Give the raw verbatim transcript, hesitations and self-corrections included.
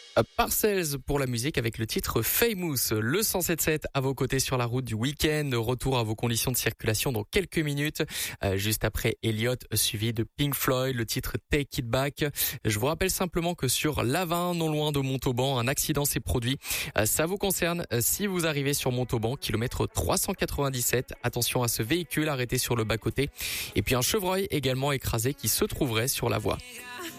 Euh, Parcells pour la musique avec le titre Famous. Le cent sept sept à vos côtés sur la route du week-end. Retour à vos conditions de circulation dans quelques minutes. Euh, juste après Elliot, suivi de Pink Floyd, le titre Take It Back. Je vous rappelle simplement que sur l'A vingt, non loin de Montauban, un accident s'est produit. Euh, ça vous concerne euh, si vous arrivez sur Montauban, kilomètre trois cent quatre-vingt-dix-sept. Attention à ce véhicule arrêté sur le bas-côté. Et puis un chevreuil également écrasé qui se trouverait sur la voie.